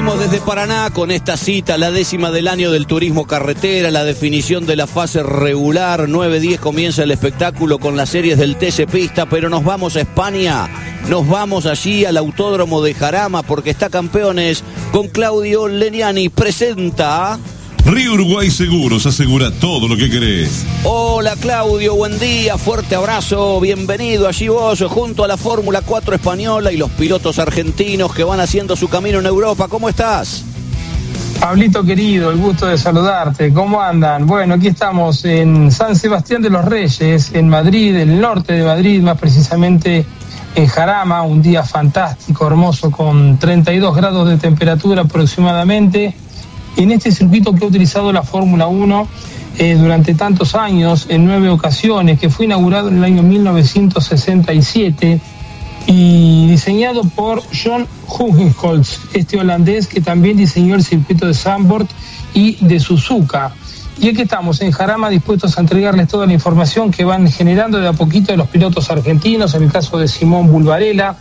Salimos desde Paraná con esta cita, la 10ª del año del turismo carretera, la definición de la fase regular. 9:10 comienza el espectáculo con las series del TC Pista, pero nos vamos a España, nos vamos allí al Autódromo de Jarama porque está Campeones con Claudio Leniani. Presenta Río Uruguay Seguros, asegura todo lo que querés. Hola Claudio, buen día, fuerte abrazo, bienvenido allí vos, junto a la Fórmula 4 española y los pilotos argentinos que van haciendo su camino en Europa. ¿Cómo estás? Pablito querido, el gusto de saludarte. ¿Cómo andan? Bueno, aquí estamos en San Sebastián de los Reyes, en Madrid, en el norte de Madrid, más precisamente en Jarama. Un día fantástico, hermoso, con 32 grados de temperatura aproximadamente. En este circuito que ha utilizado la Fórmula 1 durante tantos años, en 9 ocasiones, que fue inaugurado en el año 1967 y diseñado por John Hugenholtz, este holandés que también diseñó el circuito de Zandvoort y de Suzuka. Y aquí estamos en Jarama dispuestos a entregarles toda la información que van generando de a poquito de los pilotos argentinos, en el caso de Simón Bulvarella,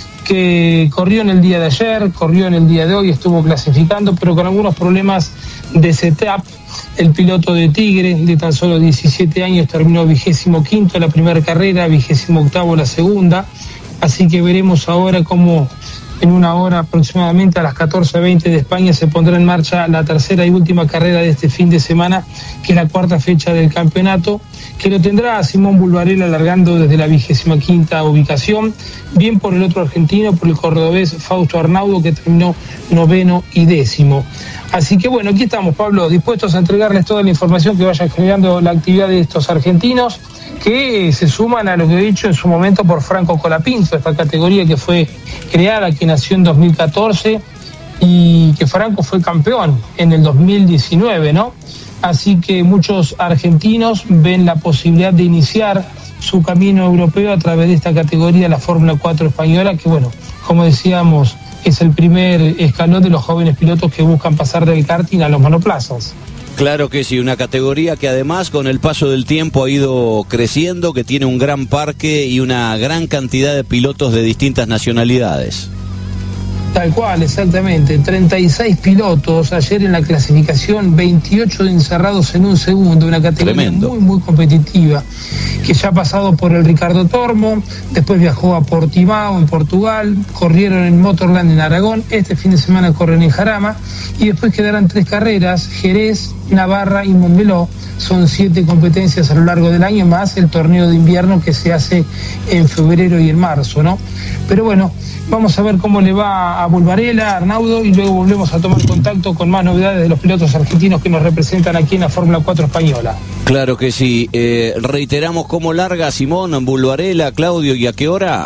que corrió en el día de ayer, corrió en el día de hoy, estuvo clasificando, pero con algunos problemas de setup. El piloto de Tigre, de tan solo 17 años, terminó 25º la primera carrera, 28º la segunda, así que veremos ahora cómo en una hora aproximadamente a las 14:20 de España se pondrá en marcha la tercera y última carrera de este fin de semana, que es la cuarta fecha del campeonato, que lo tendrá a Simón Bulvarella largando desde la 25ª ubicación, bien por el otro argentino, por el cordobés Fausto Arnaudo, que terminó 9º y 10º. Así que bueno, aquí estamos, Pablo, dispuestos a entregarles toda la información que vaya generando la actividad de estos argentinos, que se suman a lo que he dicho en su momento por Franco Colapinto, esta categoría que fue creada, que nació en 2014 y que Franco fue campeón en el 2019, ¿no? Así que muchos argentinos ven la posibilidad de iniciar su camino europeo a través de esta categoría, la Fórmula 4 española, que bueno, como decíamos, es el primer escalón de los jóvenes pilotos que buscan pasar del karting a los monoplazas. Claro que sí, una categoría que además con el paso del tiempo ha ido creciendo, que tiene un gran parque y una gran cantidad de pilotos de distintas nacionalidades. Tal cual, exactamente. 36 pilotos ayer en la clasificación, 28 encerrados en un segundo, una categoría muy, muy competitiva, que ya ha pasado por el Ricardo Tormo, después viajó a Portimao en Portugal, corrieron en Motorland en Aragón, este fin de semana corren en Jarama, y después quedarán 3 carreras, Jerez, Navarra y Montmeló. Son 7 competencias a lo largo del año, más el torneo de invierno que se hace en febrero y en marzo, ¿no? Pero bueno, vamos a ver cómo le va a Bulvarella, a Arnaudo, y luego volvemos a tomar contacto con más novedades de los pilotos argentinos que nos representan aquí en la Fórmula 4 española. Claro que sí. Reiteramos cómo larga Simón Bulvarella, Claudio, ¿y a qué hora?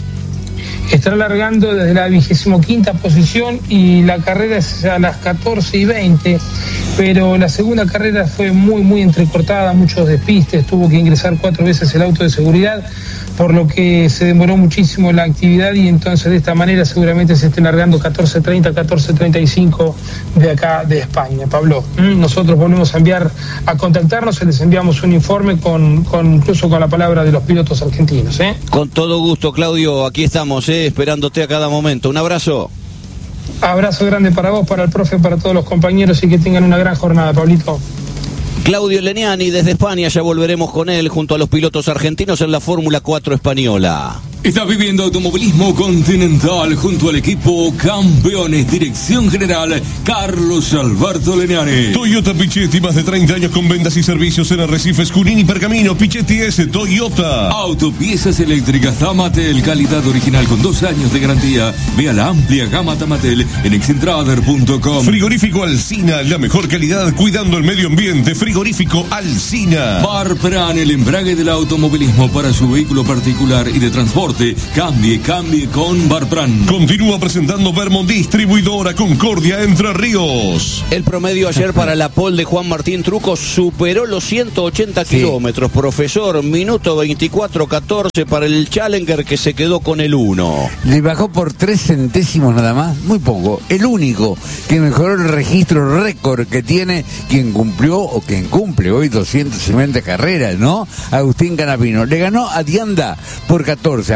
Estará largando desde la 25ª posición y la carrera es a las 14:20, pero la segunda carrera fue muy, muy entrecortada, muchos despistes, tuvo que ingresar 4 veces el auto de seguridad, por lo que se demoró muchísimo la actividad y entonces de esta manera seguramente se esté largando 14:30, 14:35 de acá de España. Pablo, nosotros volvemos a contactarnos y les enviamos un informe incluso con la palabra de los pilotos argentinos. Con todo gusto, Claudio, aquí estamos, esperándote a cada momento. Un abrazo. Abrazo grande para vos, para el profe, para todos los compañeros y que tengan una gran jornada, Pablito. Claudio Leniani desde España, ya volveremos con él junto a los pilotos argentinos en la Fórmula 4 española. Estás viviendo automovilismo continental junto al equipo Campeones. Dirección General Carlos Alberto Leniani. Toyota Pichetti, más de 30 años con ventas y servicios en Arrecifes, Junín y Pergamino. Pichetti S, Toyota. Autopiezas eléctricas Tamatel, calidad original con 2 años de garantía. Vea la amplia gama Tamatel en excentrader.com. Frigorífico Alsina, la mejor calidad cuidando el medio ambiente. Frigorífico Alsina. Barpran, el embrague del automovilismo para su vehículo particular y de transporte. Cambie con Barpran. Continúa presentando Vermont Distribuidora Concordia Entre Ríos. El promedio ayer para la pole de Juan Martín Trucco superó los 180 kilómetros. Profesor, minuto 24:14 para el Challenger que se quedó con el 1. Le bajó por 3 centésimos nada más, muy poco. El único que mejoró el registro récord que tiene quien cumplió o quien cumple hoy 250 carreras, ¿no? Agustín Canapino. Le ganó a Dianda por 14.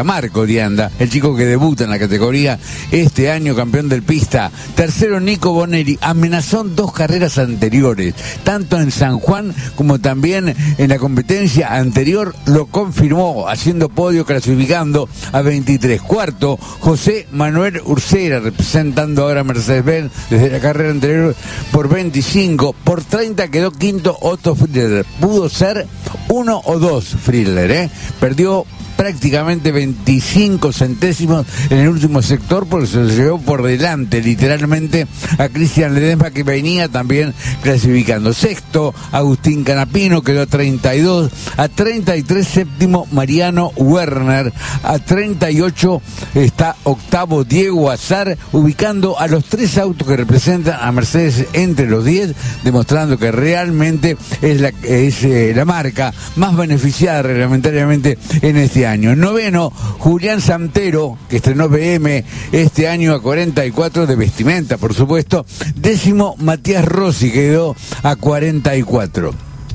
Marco Dianda, el chico que debuta en la categoría este año, campeón del pista. Tercero, Nico Bonelli, amenazó en 2 carreras anteriores, tanto en San Juan como también en la competencia anterior, lo confirmó, haciendo podio, clasificando a 23. Cuarto, José Manuel Ursera, representando ahora a Mercedes-Benz desde la carrera anterior, por 25. Por 30 quedó quinto Otto Friedler. Pudo ser 1 o 2 Friedler, perdió prácticamente 25 centésimos en el último sector, porque se lo llevó por delante literalmente a Cristian Ledesma, que venía también clasificando. Sexto, Agustín Canapino, quedó a 32, a 33 séptimo Mariano Werner, a 38 está octavo Diego Azar, ubicando a los 3 autos que representan a Mercedes entre los 10, demostrando que realmente es la marca más beneficiada reglamentariamente en este año. Noveno, Julián Santero, que estrenó BM este año a 44 de vestimenta, por supuesto. Décimo, Matías Rossi, quedó a 44.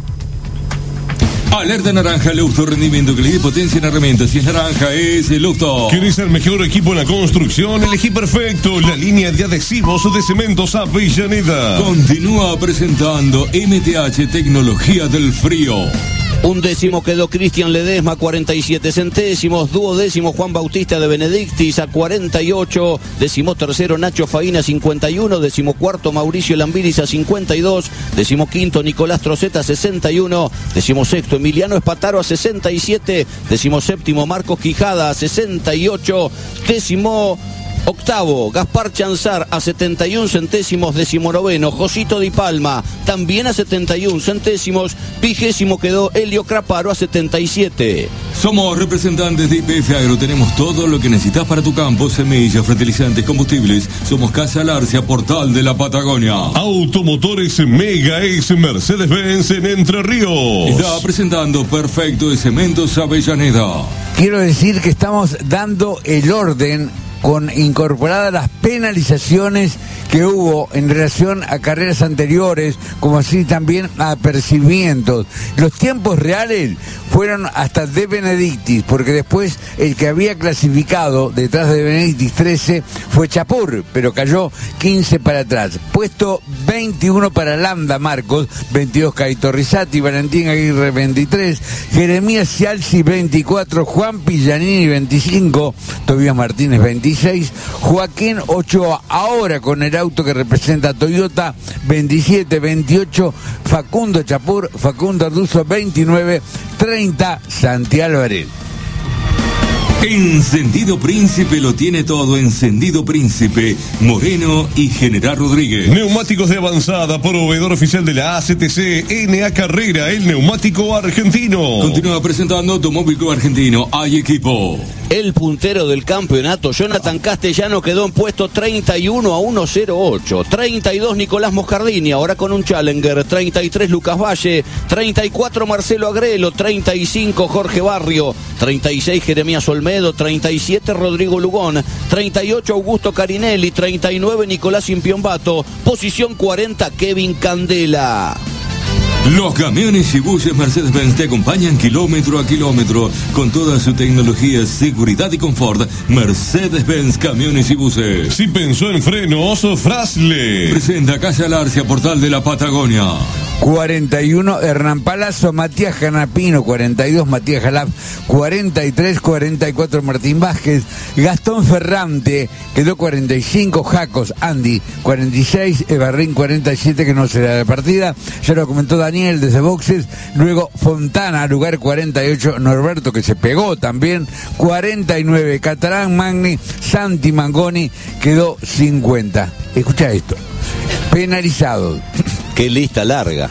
Alerta naranja, Leusto rendimiento que le dé potencia en herramientas. Si es naranja, es el Leusto. ¿Quieres el mejor equipo en la construcción? Elegí perfecto la línea de adhesivos de cementos Avellaneda. Continúa presentando MTH Tecnología del Frío. Undécimo quedó Cristian Ledesma, 47 centésimos. Duodécimo Juan Bautista de Benedictis a 48. Decimotercero Nacho Faina, 51. Decimocuarto Mauricio Lambiris a 52. Decimoquinto Nicolás Troceta, 61. Decimosexto Emiliano Espataro a 67. Decimoséptimo Marcos Quijada a 68. Octavo, Gaspar Chanzar a 71 centésimos. Decimonoveno, Josito Di Palma, también a 71 centésimos. Vigésimo quedó Helio Craparo a 77. Somos representantes de YPF Agro. Tenemos todo lo que necesitas para tu campo: semillas, fertilizantes, combustibles. Somos Casa Larcia, portal de la Patagonia. Automotores Mega es Mercedes-Benz en Entre Ríos. Está presentando Perfecto de Cementos Avellaneda. Quiero decir que estamos dando el orden con incorporadas las penalizaciones que hubo en relación a carreras anteriores, como así también a apercibimientos. Los tiempos reales fueron hasta De Benedictis, porque después el que había clasificado detrás de Benedictis 13 fue Chapur, pero cayó 15 para atrás. Puesto 21 para Lambda Marcos, 22 Caito Rizzati, Valentín Aguirre 23, Jeremías Cialci 24, Juan Pillanini 25, Tobías Martínez 26, Joaquín Ochoa, ahora con el auto que representa a Toyota, 27, 28, Facundo Chapur, Facundo Arduzo 29, 30, Santiago Varela. Encendido Príncipe lo tiene todo. Encendido Príncipe, Moreno y General Rodríguez. Neumáticos de avanzada, proveedor oficial de la ACTC, NA Carrera, el neumático argentino. Continúa presentando Automóvil Club Argentino. Hay equipo. El puntero del campeonato, Jonathan Castellano, quedó en puesto 31 a 1.08. 32 Nicolás Moscardini, ahora con un Challenger. 33 Lucas Valle. 34 Marcelo Agrelo. 35 Jorge Barrio. 36 Jeremías Olmedo. 37 Rodrigo Lugón. 38 Augusto Carinelli. 39 Nicolás Impiombato. Posición 40 Kevin Candela. Los camiones y buses Mercedes-Benz te acompañan kilómetro a kilómetro con toda su tecnología, seguridad y confort. Mercedes-Benz Camiones y Buses. Si pensó en frenos, Frasle. Presenta Casa Larcia, portal de la Patagonia. 41 Hernán Palazzo, Matías Canapino, 42 Matías Jalap, 43, 44 Martín Vázquez, Gastón Ferrante, quedó 45 Jacos, Andy, 46 Ebarrín, 47, que no será de partida, ya lo comentó Daniel desde boxes. Luego Fontana, lugar 48, Norberto, que se pegó también, 49 Catalán Magni, Santi Mangoni, quedó 50. Escucha esto, penalizado. Qué lista larga.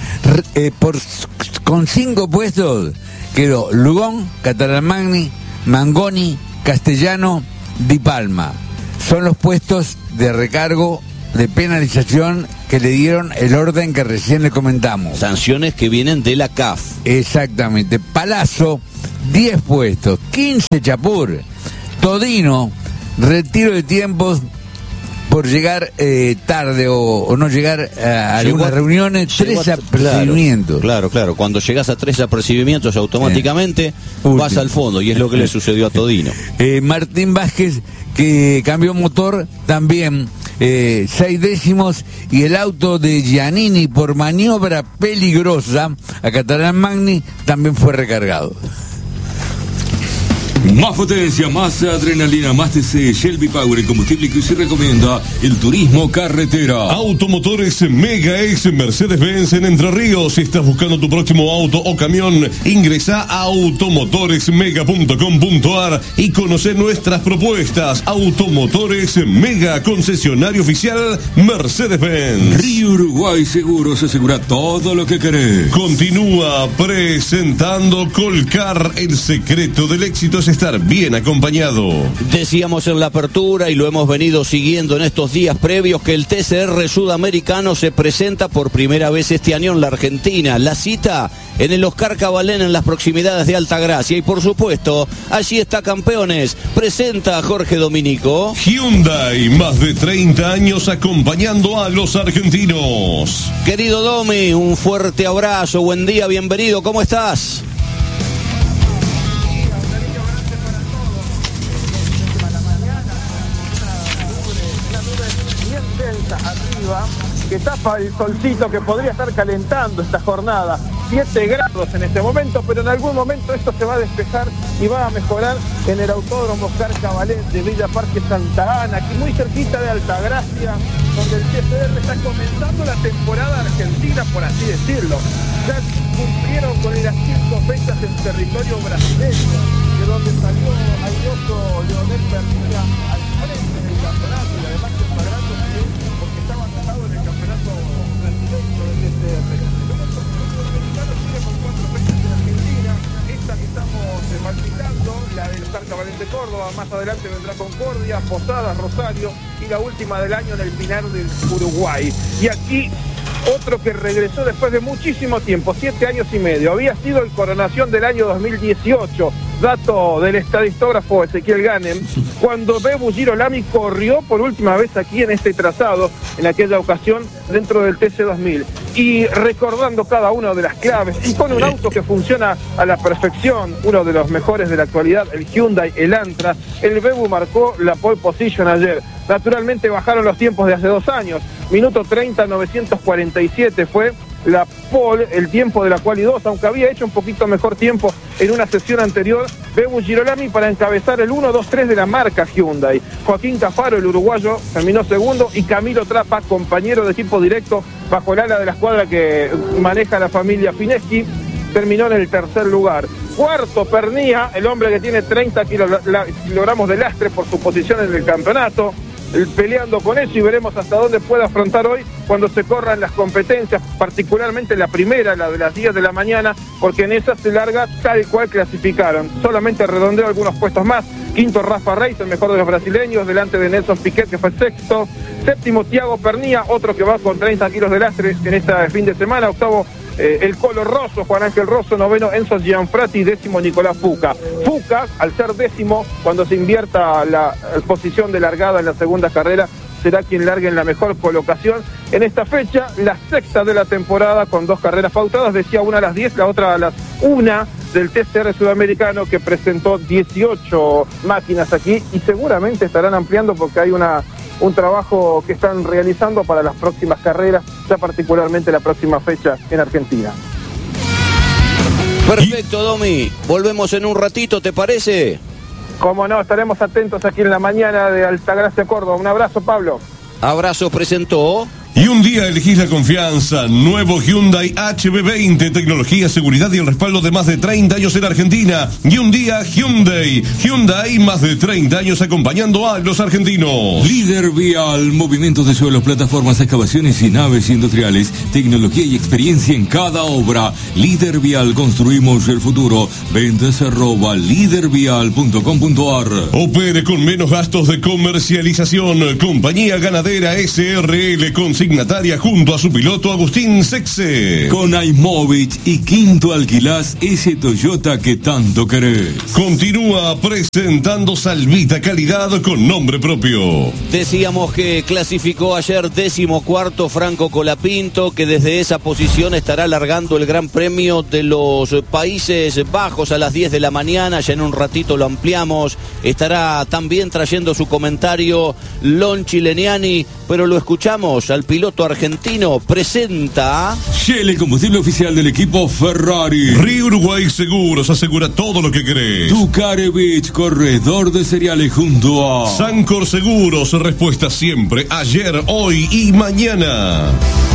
Con 5 puestos quedó Lugón, Catalán Magni, Mangoni, Castellano, Di Palma. Son los puestos de recargo de penalización que le dieron el orden que recién le comentamos. Sanciones que vienen de la CAF. Exactamente. Palazzo, 10 puestos. 15 Chapur. Todino, retiro de tiempos por llegar tarde o no llegar a algunas reuniones, 3 apercibimientos. Claro. Cuando llegas a 3 apercibimientos automáticamente vas al fondo, y es lo que le sucedió a Todino. Martín Vázquez, que cambió motor también, 6 décimos, y el auto de Giannini por maniobra peligrosa a Catalán Magni también fue recargado. Más potencia, más adrenalina, más TC, Shelby Power, el combustible que usted recomienda, el turismo carretera. Automotores Mega X Mercedes-Benz en Entre Ríos. Si estás buscando tu próximo auto o camión, ingresa a automotoresmega.com.ar y conoce nuestras propuestas. Automotores Mega, concesionario oficial Mercedes-Benz. Río Uruguay Seguros, asegura todo lo que querés. Continúa presentando Colcar. El secreto del éxito es estar bien acompañado. Decíamos en la apertura, y lo hemos venido siguiendo en estos días previos, que el TCR Sudamericano se presenta por primera vez este año en la Argentina. La cita en el Oscar Cabalén, en las proximidades de Altagracia, y por supuesto allí está Campeones, presenta a Jorge Dominico. Hyundai, más de 30 años acompañando a los argentinos. Querido Domi, un fuerte abrazo, buen día, bienvenido, ¿cómo estás? Arriba, que tapa el solcito que podría estar calentando esta jornada. 7 grados en este momento, pero en algún momento esto se va a despejar y va a mejorar en el Autódromo Oscar Cabalén de Villa Parque Santa Ana, aquí muy cerquita de Altagracia, donde el TCR está comenzando la temporada argentina, por así decirlo. Ya cumplieron con las 5 fechas en territorio brasileño, de donde salió airoso Leonel Pernilla al frente del campeonato, y además que está grande porque estaba atajado en el campeonato brasileño del TCR. Sigue con 4 fechas en Argentina, esta que estamos palpitando, la del Oscar Cabalén de Córdoba, más adelante vendrá Concordia, Posadas, Rosario, y la última del año en el Pinar del Uruguay. Y aquí otro que regresó después de muchísimo tiempo, 7 años y medio, había sido el Coronación del año 2018, dato del estadistógrafo Ezequiel Ganem, cuando Bebu Girolami corrió por última vez aquí en este trazado, en aquella ocasión dentro del TC2000, y recordando cada una de las claves, y con un auto que funciona a la perfección, uno de los mejores de la actualidad, el Hyundai Elantra, el Bebu marcó la pole position ayer. Naturalmente bajaron los tiempos de hace 2 años, minuto 30.947 fue la pole, el tiempo de la quali 2, aunque había hecho un poquito mejor tiempo en una sesión anterior, Bebu Girolami para encabezar el 1-2-3 de la marca Hyundai. Joaquín Cafaro, el uruguayo, terminó segundo, y Camilo Trapa, compañero de equipo directo bajo el ala de la escuadra que maneja la familia Fineschi, terminó en el tercer lugar. Cuarto, Pernilla, el hombre que tiene 30 kilogramos de lastre por su posición en el campeonato, peleando con eso, y veremos hasta dónde puede afrontar hoy cuando se corran las competencias, particularmente la primera, la de las 10 de la mañana, porque en esa se larga tal cual clasificaron. Solamente redondeo algunos puestos más. Quinto, Rafa Reis, el mejor de los brasileños, delante de Nelson Piquet, que fue sexto. Séptimo, Thiago Pernilla, otro que va con 30 kilos de lastre en este fin de semana. Octavo, el Colo Rosso, Juan Ángel Rosso. Noveno, Enzo Gianfratti. Décimo, Nicolás Fuca. Fuca, al ser décimo, cuando se invierta la posición de largada en la segunda carrera, será quien largue en la mejor colocación en esta fecha, la sexta de la temporada, con 2 carreras pautadas. Decía, una a las 10, la otra a las 1 del TCR Sudamericano, que presentó 18 máquinas aquí, y seguramente estarán ampliando porque hay un trabajo que están realizando para las próximas carreras, ya particularmente la próxima fecha en Argentina. Perfecto, Domi, volvemos en un ratito, ¿te parece? Como no, estaremos atentos aquí en la mañana de Altagracia, Córdoba. Un abrazo, Pablo. Abrazo, presentó. Y un día elegís la confianza. Nuevo Hyundai HB20, tecnología, seguridad y el respaldo de más de 30 años en Argentina. Y un día Hyundai. Hyundai, más de 30 años acompañando a los argentinos. Líder Vial, movimientos de suelos, plataformas, excavaciones y naves industriales. Tecnología y experiencia en cada obra. Líder Vial, construimos el futuro. Ventas @lidervial.com.ar. Opere con menos gastos de comercialización. Compañía Ganadera SRL, consiga consignataria junto a su piloto Agustín Sexe. Con iMovich y Quinto alquilás ese Toyota que tanto querés. Continúa presentando Salvita Calidad con nombre propio. Decíamos que clasificó ayer 14º Franco Colapinto, que desde esa posición estará largando el Gran Premio de los Países Bajos a las 10 de la mañana. Ya en un ratito lo ampliamos. Estará también trayendo su comentario Lon Chileniani, pero lo escuchamos al piloto argentino. Presenta Shell, el combustible oficial del equipo Ferrari. Río Uruguay Seguros asegura todo lo que querés. Ducarevich, corredor de cereales junto a Sancor Seguros, respuesta siempre, ayer, hoy y mañana.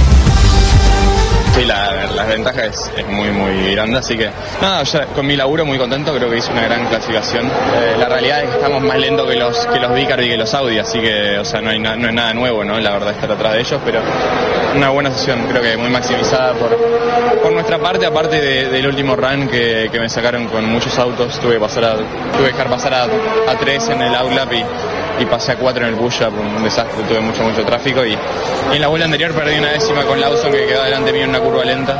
Sí, la ventaja es muy grande, así que nada, ya con mi laburo muy contento, creo que hice una gran clasificación. La realidad es que estamos más lentos que los Vicar y que los Audi, así que, o sea, no es nada nuevo, ¿no? La verdad, estar atrás de ellos, pero una buena sesión, creo que muy maximizada por nuestra parte, aparte del último run que me sacaron con muchos autos, tuve que dejar pasar a 3 en el outlap y pasé a 4 en el push-up, un desastre, tuve mucho tráfico y en la vuelta anterior perdí una décima con Lawson que quedó delante mío en una curva lenta.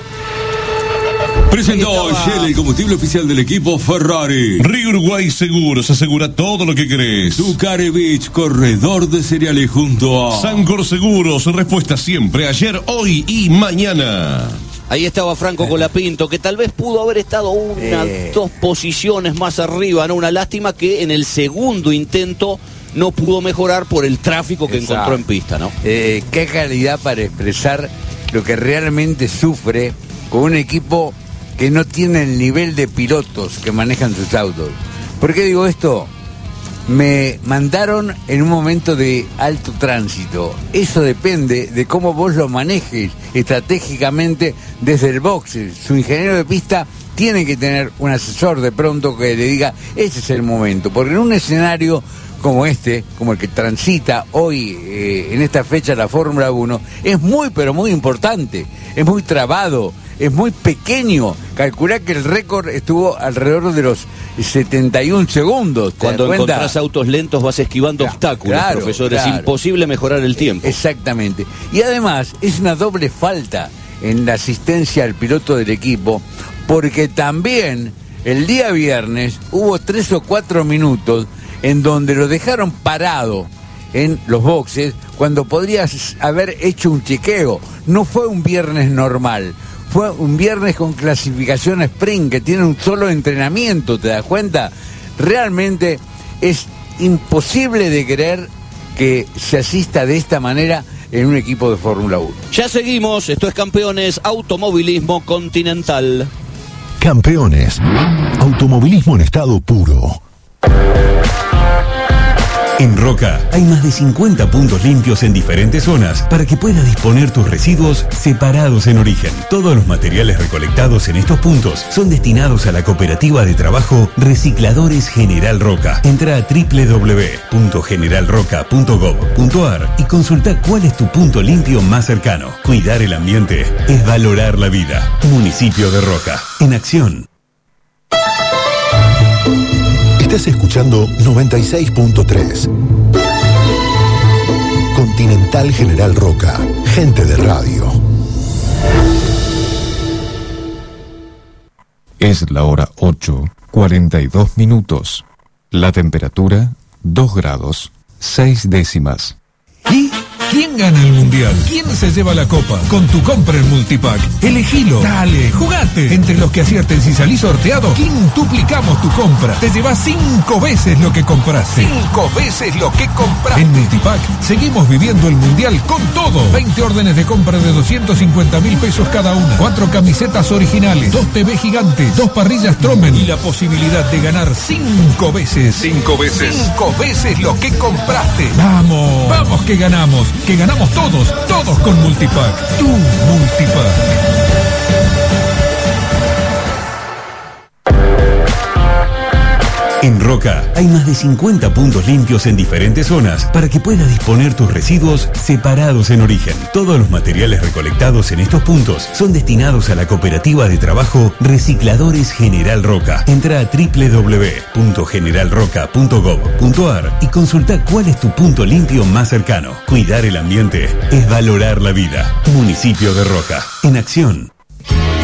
Presentó Shell, el combustible oficial del equipo Ferrari. Río Uruguay Seguros asegura todo lo que querés. Ducarevich, corredor de cereales junto a Sancor Seguros, respuesta siempre, ayer, hoy y mañana. Ahí estaba Franco Colapinto, que tal vez pudo haber estado dos posiciones más arriba, ¿no? Una lástima que en el segundo intento no pudo mejorar por el tráfico que encontró en pista, ¿no? Qué calidad para expresar lo que realmente sufre con un equipo que no tiene el nivel de pilotos que manejan sus autos. ¿Por qué digo esto? Me mandaron en un momento de alto tránsito. Eso depende de cómo vos lo manejes estratégicamente desde el boxe. Su ingeniero de pista tiene que tener un asesor de pronto que le diga, ese es el momento. Porque en un escenario como este, como el que transita hoy en esta fecha la Fórmula 1, es muy pero muy importante, es muy trabado, es muy pequeño. Calculá que el récord estuvo alrededor de los 71 segundos. Cuando encontrás autos lentos vas esquivando obstáculos, profesor. Es imposible mejorar el tiempo. Exactamente. Y además es una doble falta en la asistencia al piloto del equipo, porque también el día viernes hubo 3 o 4 minutos en donde lo dejaron parado en los boxes cuando podrías haber hecho un chequeo. No fue un viernes normal, fue un viernes con clasificación sprint que tiene un solo entrenamiento, ¿te das cuenta? Realmente es imposible de creer que se asista de esta manera en un equipo de Fórmula 1. Ya seguimos, esto es Campeones Automovilismo Continental. Campeones, automovilismo en estado puro. En Roca hay más de 50 puntos limpios en diferentes zonas para que puedas disponer tus residuos separados en origen. Todos los materiales recolectados en estos puntos son destinados a la cooperativa de trabajo Recicladores General Roca. Entra a www.generalroca.gov.ar y consulta cuál es tu punto limpio más cercano. Cuidar el ambiente es valorar la vida. Municipio de Roca, en acción. Estás escuchando 96.3. Continental General Roca, gente de radio. Es la hora 8:42. La temperatura 2 grados 6 décimas. ¿Y quién gana el mundial? ¿Quién se lleva la copa? Con tu compra en Multipack. Elegilo. Dale, jugate. Entre los que acierten si salís sorteado, quintuplicamos tu compra. Te llevas 5 veces lo que compraste. 5 veces lo que compraste. En Multipack seguimos viviendo el mundial con todo. 20 órdenes de compra de 250.000 pesos cada una. 4 camisetas originales. 2 TV gigantes. 2 parrillas Tromen. Y la posibilidad de ganar 5 veces. 5 veces. 5 veces lo que compraste. Vamos. Vamos que ganamos. Que ganamos todos con Multipack. Tu Multipack. En Roca hay más de 50 puntos limpios en diferentes zonas para que puedas disponer tus residuos separados en origen. Todos los materiales recolectados en estos puntos son destinados a la cooperativa de trabajo Recicladores General Roca. Entra a www.generalroca.gov.ar y consulta cuál es tu punto limpio más cercano. Cuidar el ambiente es valorar la vida. Municipio de Roca. En acción.